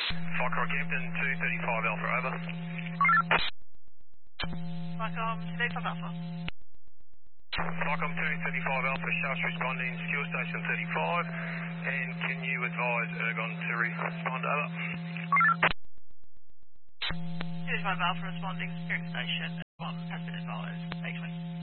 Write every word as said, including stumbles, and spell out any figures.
Foxtrot Campton, two thirty-five Alpha, over. Flycom two thirty-five Alpha. Flycom two thirty-five Alpha, Shafts responding, fuel station thirty-five, and can you advise Ergon to respond, over? two thirty-five Alpha responding, steering station one has been advised. Thanks, mate.